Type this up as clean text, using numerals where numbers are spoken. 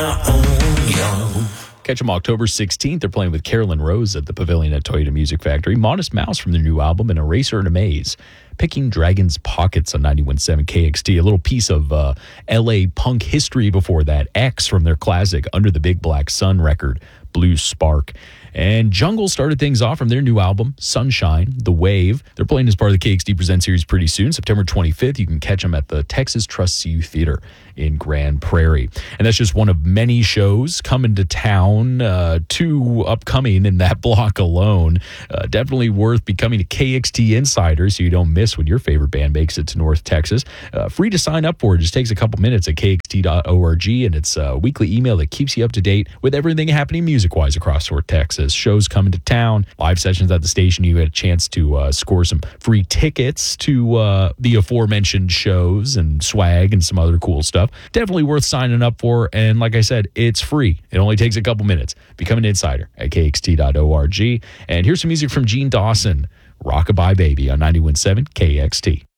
Catch them October 16th. They're playing with Carolyn Rose at the Pavilion at Toyota Music Factory. Modest Mouse from their new album, An Eraser and a Maze. Picking Dragon's Pockets on 91.7 KXT. A little piece of L.A. punk history before that. X from their classic Under the Big Black Sun record, Blue Spark. And Jungle started things off from their new album, Sunshine, The Wave. They're playing as part of the KXT Present series pretty soon, September 25th. You can catch them at the Texas Trust CU Theater in Grand Prairie. And that's just one of many shows coming to town, 2 upcoming in that block alone. Definitely worth becoming a KXT insider so you don't miss when your favorite band makes it to North Texas. Free to sign up for. It just takes a couple minutes at kxt.org, and it's a weekly email that keeps you up to date with everything happening music-wise across North Texas. Shows coming to town, live sessions at the station. You had a chance to score some free tickets to the aforementioned shows and swag and some other cool stuff. Definitely worth signing up for. And like I said, it's free. It only takes a couple minutes. Become an insider at kxt.org. And here's some music from Gene Dawson, Rockabye Baby on 91.7 KXT.